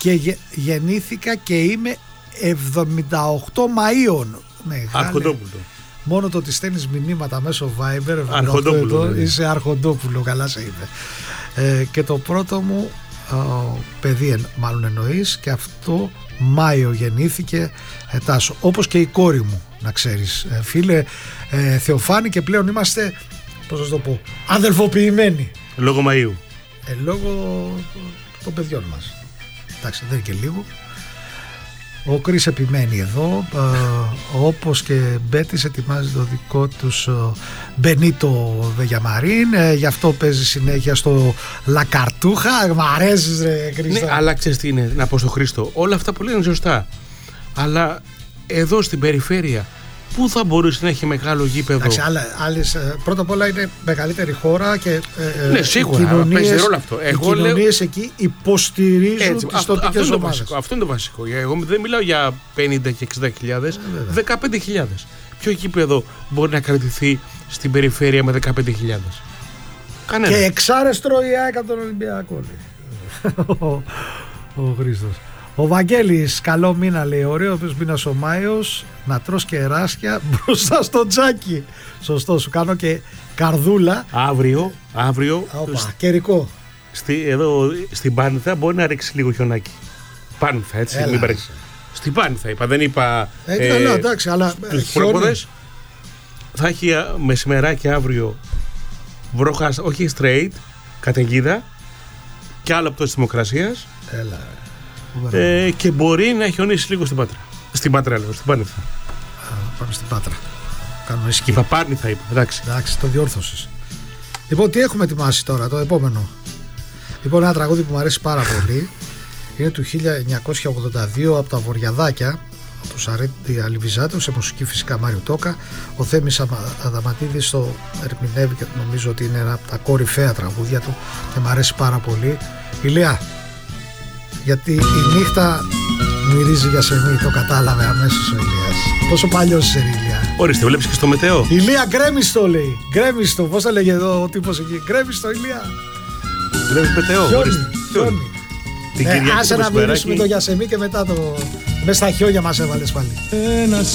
Και γεννήθηκα και είμαι 78 Μαΐων. Αρχοντόπουλο. Μόνο το ότι στέλνεις μηνύματα μέσω Viber, Αρχοντόπουλο, είσαι Αρχοντόπουλο, καλά σε είπε. Και το πρώτο μου παιδί μάλλον εννοείς, και αυτό Μάιο γεννήθηκε, Τάσο, όπως και η κόρη μου, να ξέρεις, φίλε Θεοφάνη, και πλέον είμαστε, πώς θα το πω, αδελφοποιημένοι. Λόγω Μαΐου. Λόγω των παιδιών μας. Εντάξει, δεν είναι και λίγο. Ο Κρίς επιμένει εδώ, όπως και Μπέτης ετοιμάζει το δικό τους Μπενίτο Βεγιαμαρίν, γι' αυτό παίζει συνέχεια στο Λακαρτούχα. Μ' αρέσεις ρε Χρήστο. Ναι, αλλά ξέρεις τι είναι, να πω στο Χρήστο, όλα αυτά που λένε είναι σωστά, αλλά εδώ στην περιφέρεια πού θα μπορούσε να έχει μεγάλο γήπεδο? Άλλες, πρώτα απ' όλα είναι μεγαλύτερη χώρα και ναι, σίγουρα παίζει ρόλο αυτό. Οι κοινωνίες εκεί υποστηρίζουν τις τοπικές ομάδες. Αυτό είναι το βασικό. Εγώ δεν μιλάω για 50 και 60.000, 15.000. Ποιο γήπεδο μπορεί να κρατηθεί στην περιφέρεια με 15.000? Κανένα. Και εξάρες τρώει η ΑΕΚ από τον Ολυμπιακό. Ο Χρήστος. Ο Βαγγέλης, καλό μήνα λέει, ωραίο μήνας ο Μάιος, να τρως κεράσια μπροστά στο τζάκι. Σωστό, σου κάνω και καρδούλα. Αύριο καιρικό. Εδώ στην Πάνθα μπορεί να ρίξει λίγο χιονάκι. Πάνθα, έτσι. Έλα, μην παρέχει. Στην Πάνθα είπα, δεν είπα. Καλά, εντάξει, αλλά τους πρόποδες θα έχει μεσημεράκι αύριο βρόχα, όχι straight, καταιγίδα και άλλο από το της Δημοκρασίας. Έλα. Και μπορεί να χιονίσει λίγο στην Πάτρα. Στην Πάτρα λέω, στην Πάνθα. Πάμε στην Πάτρα. Κάνουμε ισχύ. Είπα Πάνθα είπα, εντάξει. Εντάξει, το διόρθωσες. Λοιπόν, τι έχουμε ετοιμάσει τώρα, το επόμενο? Λοιπόν, ένα τραγούδι που μου αρέσει πάρα πολύ. Είναι του 1982 από τα Βοριαδάκια, του Σαρέντη Αλιβιζάτου, σε μουσική φυσικά Μάριο Τόκα. Ο Θέμης Αδαματίδης το ερμηνεύει και νομίζω ότι είναι ένα από τα κορυφαία τραγούδια του και μου αρέσει πάρα πολύ. Ηλία, γιατί η νύχτα μυρίζει για σεμί, το κατάλαβε αμέσως ο Ηλίας. Πόσο παλιός είσαι, Ηλία? Ορίστε, βλέπεις και στο μετέο. Ηλία, γκρέμιστο λέει. Γκρέμιστο, πώς θα λέγε εδώ ο τύπος εκεί? Γκρέμιστο, Ηλία. Βλέπεις μετέο. Χιόνι. Άσε να μιλήσουμε το Γιασεμί και μετά το... Μες στα χιόνια μας έβαλες πάλι.